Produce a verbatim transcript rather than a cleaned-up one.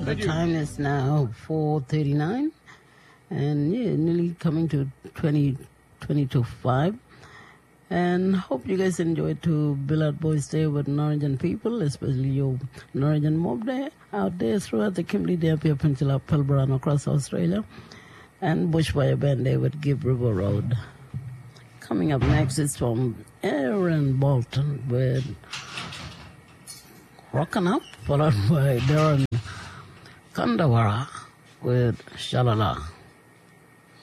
The time is now four thirty-nine, and yeah, nearly coming to twenty, twenty to five. And hope you guys enjoyed to Billard Boys Day with Norwegian people, especially your Norwegian mob day out there throughout the Kimberley, Dampier Peninsula, Pilbara, and across Australia. And Bushfire Band Day with Give River Road. Coming up next is from Aaron Bolton with Rockin' Up, followed by Darren Kandawara with Shalala.